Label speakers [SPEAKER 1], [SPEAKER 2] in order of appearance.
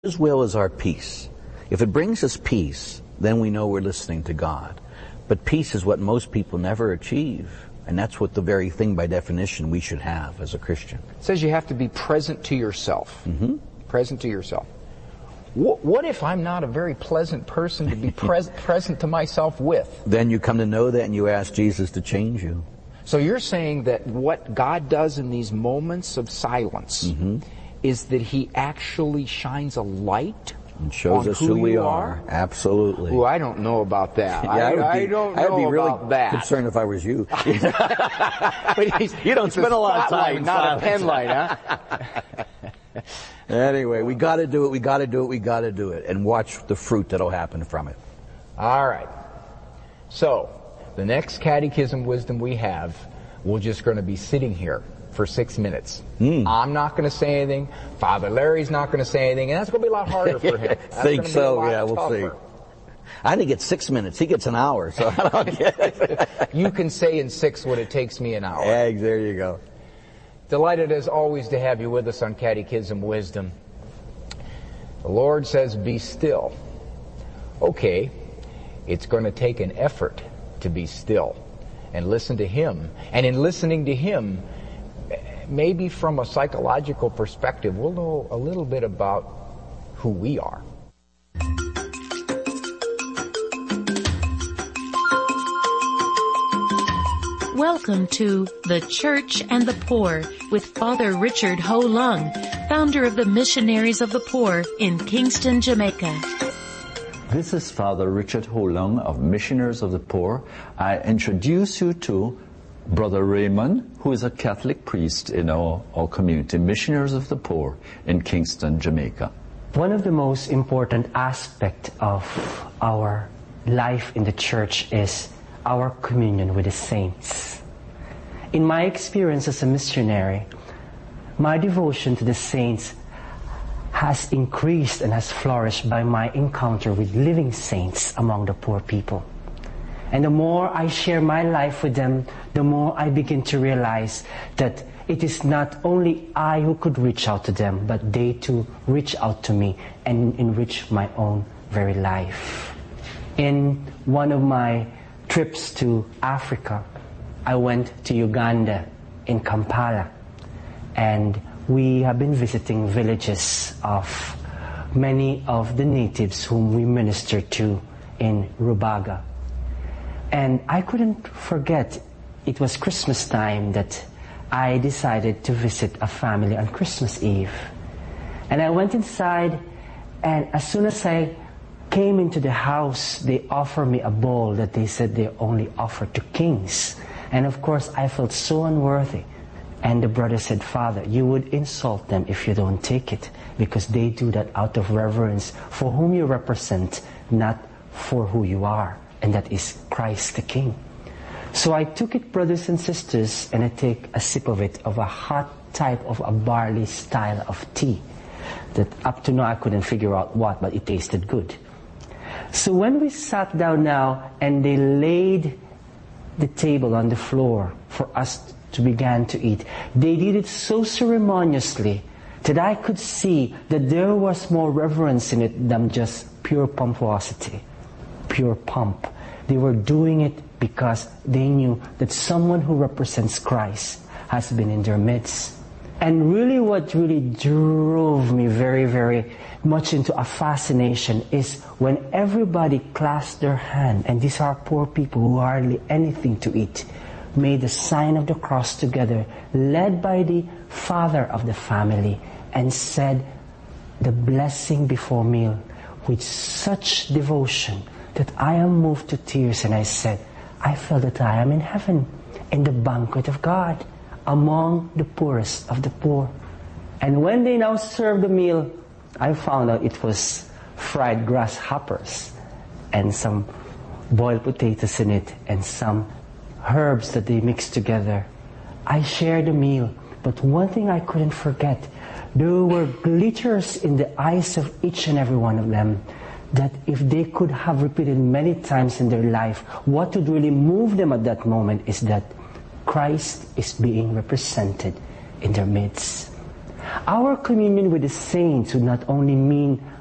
[SPEAKER 1] His will is our peace. If it brings us peace, then we know we're listening to God. But peace is what most people never achieve. And that's what the very thing by definition we should have as a Christian.
[SPEAKER 2] It says you have to be present to yourself.
[SPEAKER 1] Mm-hmm.
[SPEAKER 2] Present to yourself. What if I'm not a very pleasant person to be present to myself with?
[SPEAKER 1] Then you come to know that and you ask Jesus to change you.
[SPEAKER 2] So you're saying that what God does in these moments of silence is that He actually shines a light
[SPEAKER 1] and shows us who we are. Absolutely.
[SPEAKER 2] Oh, I don't know about that. I don't know
[SPEAKER 1] I'd be really
[SPEAKER 2] about that.
[SPEAKER 1] concerned if I was you.
[SPEAKER 2] You don't
[SPEAKER 1] spend a lot of time.
[SPEAKER 2] Not a pen light, huh?
[SPEAKER 1] Anyway, we got to do it. We got to do it. We got to do it, and watch the fruit that'll happen from it.
[SPEAKER 2] All right. So the next catechism wisdom we have, we're just going to be sitting here for 6 minutes. I'm not going to say anything. Father Larry's not going to say anything, and that's going to be a lot harder for him.
[SPEAKER 1] I think so. Yeah, we'll see. I think it's 6 minutes. He gets an hour, so I don't get it.
[SPEAKER 2] You can say in 6 what it takes me an hour.
[SPEAKER 1] Yeah, there you go.
[SPEAKER 2] Delighted as always to have you with us on Catechism Wisdom. The Lord says, be still. Okay, it's going to take an effort to be still and listen to Him. And in listening to Him, maybe from a psychological perspective, we'll know a little bit about who we are.
[SPEAKER 3] Welcome to The Church and the Poor with Father Richard Ho Lung, founder of the Missionaries of the Poor in Kingston, Jamaica.
[SPEAKER 4] This is Father Richard Ho Lung of Missionaries of the Poor. I introduce you to Brother Raymond, who is a Catholic priest in our community, Missionaries of the Poor in Kingston, Jamaica.
[SPEAKER 5] One of the most important aspects of our life in the church is our communion with the saints. In my experience as a missionary, my devotion to the saints has increased and has flourished by my encounter with living saints among the poor people. And the more I share my life with them, the more I begin to realize that it is not only I who could reach out to them, but they too reach out to me and enrich my own very life. In one of my trips to Africa, I went to Uganda in Kampala, and we have been visiting villages of many of the natives whom we minister to in Rubaga. And I couldn't forget, it was Christmas time that I decided to visit a family on Christmas Eve. And I went inside, and as soon as I came into the house, they offered me a bowl that they said they only offer to kings. And of course, I felt so unworthy. And the brother said, Father, you would insult them if you don't take it, because they do that out of reverence for whom you represent, not for who you are, and that is Christ the King. So I took it, brothers and sisters, and I take a sip of it, of a hot type of a barley style of tea that up to now I couldn't figure out what, but it tasted good. So when we sat down now and they laid the table on the floor for us to begin to eat, they did it so ceremoniously that I could see that there was more reverence in it than just pure pomposity, pure pomp. They were doing it because they knew that someone who represents Christ has been in their midst. And really what really drove me very, very much into a fascination is when everybody clasped their hand, and these are poor people who hardly anything to eat, made the sign of the cross together, led by the father of the family, and said the blessing before meal with such devotion that I am moved to tears. And I said, I felt that I am in heaven, in the banquet of God, among the poorest of the poor. And when they now served the meal, I found out it was fried grasshoppers and some boiled potatoes in it and some herbs that they mixed together. I shared the meal, but one thing I couldn't forget, there were glitters in the eyes of each and every one of them that if they could have repeated many times in their life, what would really move them at that moment is that Christ is being represented in their midst. Our communion with the saints would not only mean